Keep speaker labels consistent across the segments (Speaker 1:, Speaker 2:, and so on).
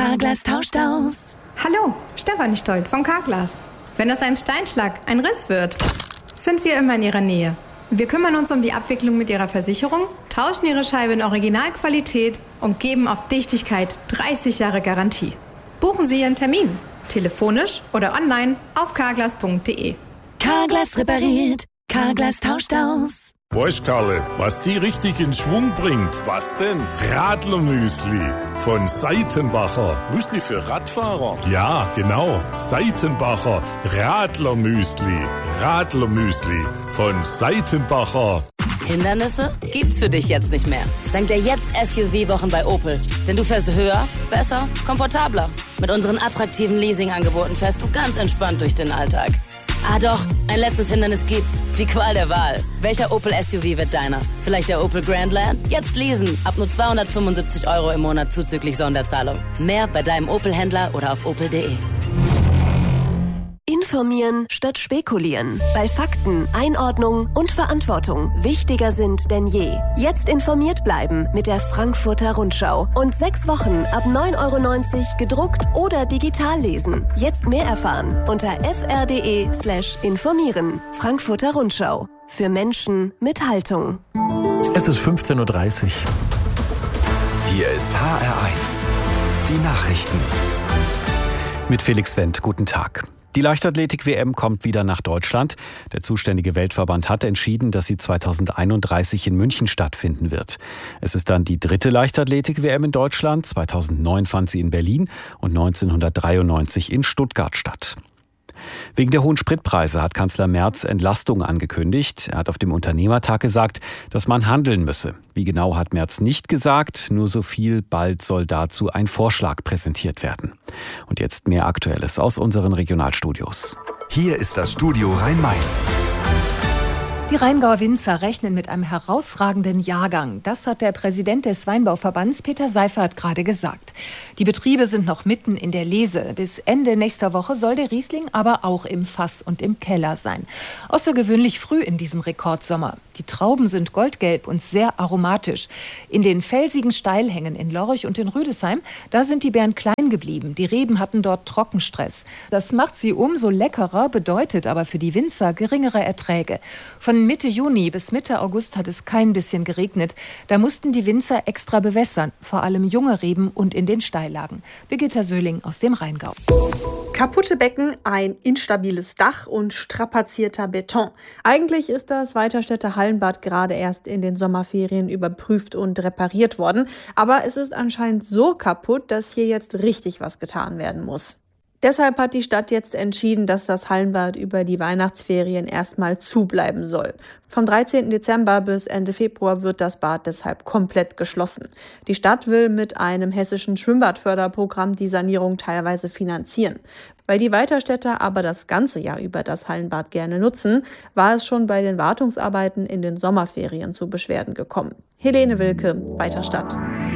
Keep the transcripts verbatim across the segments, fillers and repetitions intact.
Speaker 1: Carglass tauscht aus.
Speaker 2: Hallo, Stefanie Stolt von Carglass. Wenn aus einem Steinschlag ein Riss wird, sind wir immer in Ihrer Nähe. Wir kümmern uns um die Abwicklung mit Ihrer Versicherung, tauschen Ihre Scheibe in Originalqualität und geben auf Dichtigkeit dreißig Jahre Garantie. Buchen Sie Ihren Termin, telefonisch oder online auf carglass punkt de.
Speaker 1: Carglass repariert, Carglass tauscht aus.
Speaker 3: Weißt Karle, was die richtig in Schwung bringt?
Speaker 4: Was denn?
Speaker 3: Radlermüsli von Seitenbacher.
Speaker 4: Müsli für Radfahrer?
Speaker 3: Ja, genau. Seitenbacher Radlermüsli. Radlermüsli von Seitenbacher.
Speaker 5: Hindernisse gibt's für dich jetzt nicht mehr. Dank der Jetzt-S U V-Wochen bei Opel. Denn du fährst höher, besser, komfortabler. Mit unseren attraktiven Leasing-Angeboten fährst du ganz entspannt durch den Alltag. Ah doch, ein letztes Hindernis gibt's. Die Qual der Wahl. Welcher Opel S U V wird deiner? Vielleicht der Opel Grandland? Jetzt leasen. Ab nur zweihundertfünfundsiebzig Euro im Monat zuzüglich Sonderzahlung. Mehr bei deinem Opel-Händler oder auf opel punkt de.
Speaker 6: Informieren statt spekulieren. Weil Fakten, Einordnung und Verantwortung wichtiger sind denn je. Jetzt informiert bleiben mit der Frankfurter Rundschau. Und sechs Wochen ab neun Euro neunzig gedruckt oder digital lesen. Jetzt mehr erfahren unter f r punkt de slash informieren. Frankfurter Rundschau. Für Menschen mit Haltung.
Speaker 7: Es ist fünfzehn Uhr dreißig.
Speaker 8: Hier ist H R eins. Die Nachrichten.
Speaker 7: Mit Felix Wendt. Guten Tag. Die Leichtathletik-W M kommt wieder nach Deutschland. Der zuständige Weltverband hat entschieden, dass sie zweitausendeinunddreißig in München stattfinden wird. Es ist dann die dritte Leichtathletik-W M in Deutschland. zweitausendneun fand sie in Berlin und neunzehnhundertdreiundneunzig in Stuttgart statt. Wegen der hohen Spritpreise hat Kanzler Merz Entlastungen angekündigt. Er hat auf dem Unternehmertag gesagt, dass man handeln müsse. Wie genau hat Merz nicht gesagt, nur so viel, bald soll dazu ein Vorschlag präsentiert werden. Und jetzt mehr Aktuelles aus unseren Regionalstudios.
Speaker 8: Hier ist das Studio Rhein-Main.
Speaker 9: Die Rheingauer Winzer rechnen mit einem herausragenden Jahrgang. Das hat der Präsident des Weinbauverbands Peter Seifert gerade gesagt. Die Betriebe sind noch mitten in der Lese. Bis Ende nächster Woche soll der Riesling aber auch im Fass und im Keller sein. Außergewöhnlich früh in diesem Rekordsommer. Die Trauben sind goldgelb und sehr aromatisch. In den felsigen Steilhängen in Lorch und in Rüdesheim, da sind die Beeren klein geblieben. Die Reben hatten dort Trockenstress. Das macht sie umso leckerer, bedeutet aber für die Winzer geringere Erträge. Von Mitte Juni bis Mitte August hat es kein bisschen geregnet. Da mussten die Winzer extra bewässern, vor allem junge Reben und in den Steillagen. Birgitta Söhling aus dem Rheingau.
Speaker 10: Kaputte Becken, ein instabiles Dach und strapazierter Beton. Eigentlich ist das Weiterstädter Hallenbad gerade erst in den Sommerferien überprüft und repariert worden. Aber es ist anscheinend so kaputt, dass hier jetzt richtig was getan werden muss. Deshalb hat die Stadt jetzt entschieden, dass das Hallenbad über die Weihnachtsferien erstmal zubleiben soll. Vom dreizehnten Dezember bis Ende Februar wird das Bad deshalb komplett geschlossen. Die Stadt will mit einem hessischen Schwimmbadförderprogramm die Sanierung teilweise finanzieren. Weil die Weiterstädter aber das ganze Jahr über das Hallenbad gerne nutzen, war es schon bei den Wartungsarbeiten in den Sommerferien zu Beschwerden gekommen. Helene Wilke, Weiterstadt.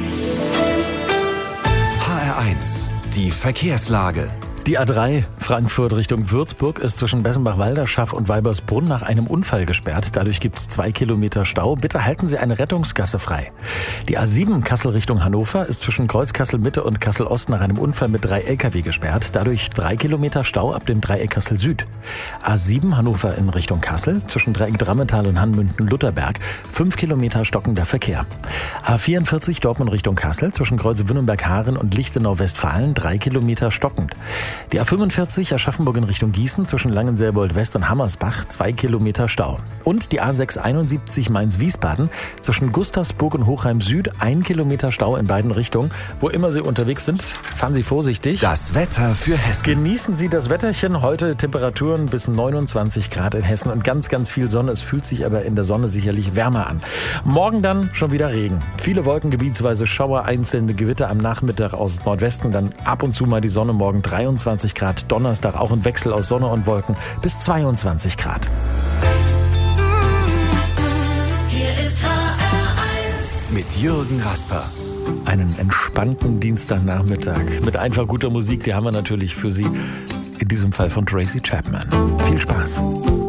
Speaker 8: H R eins. Die Verkehrslage.
Speaker 7: Die A drei Frankfurt Richtung Würzburg ist zwischen Bessenbach-Walderschaff und Weibersbrunn nach einem Unfall gesperrt. Dadurch gibt es zwei Kilometer Stau. Bitte halten Sie eine Rettungsgasse frei. Die A sieben Kassel Richtung Hannover ist zwischen Kreuzkassel Mitte und Kassel Ost nach einem Unfall mit drei L K W gesperrt. Dadurch drei Kilometer Stau ab dem Dreieck Kassel Süd. A sieben Hannover in Richtung Kassel zwischen Dreieck Drammetal und Hanmünden-Lutherberg. Fünf Kilometer stockender Verkehr. A vierundvierzig Dortmund Richtung Kassel zwischen Kreuze Wünnenberg-Haaren und Lichtenau-Westfalen. Drei Kilometer stockend. Die A fünfundvierzig Aschaffenburg in Richtung Gießen zwischen Langenselbold West und Hammersbach, zwei Kilometer Stau. Und die A sechshunderteinundsiebzig Mainz-Wiesbaden zwischen Gustavsburg und Hochheim Süd, ein Kilometer Stau in beiden Richtungen. Wo immer Sie unterwegs sind, fahren Sie vorsichtig.
Speaker 8: Das Wetter für Hessen.
Speaker 7: Genießen Sie das Wetterchen. Heute Temperaturen bis neunundzwanzig Grad in Hessen und ganz, ganz viel Sonne. Es fühlt sich aber in der Sonne sicherlich wärmer an. Morgen dann schon wieder Regen. Viele Wolken, gebietsweise Schauer, einzelne Gewitter am Nachmittag aus Nordwesten. Dann ab und zu mal die Sonne, morgen dreiundzwanzig Grad, Donnerstag auch ein Wechsel aus Sonne und Wolken bis zweiundzwanzig Grad.
Speaker 1: Hier ist H R eins.
Speaker 8: Mit Jürgen Rasper.
Speaker 7: Einen entspannten Dienstagnachmittag mit einfach guter Musik, die haben wir natürlich für Sie. In diesem Fall von Tracy Chapman. Viel Spaß.